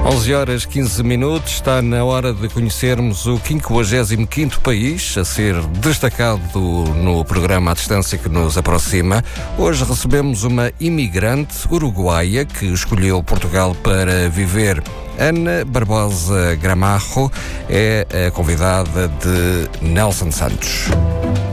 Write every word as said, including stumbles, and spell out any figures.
onze horas quinze minutos, está na hora de conhecermos o quinquagésimo quinto país a ser destacado no programa à distância que nos aproxima. Hoje recebemos uma imigrante uruguaia que escolheu Portugal para viver. Ana Barbosa Gramajo é a convidada de Nelson Santos.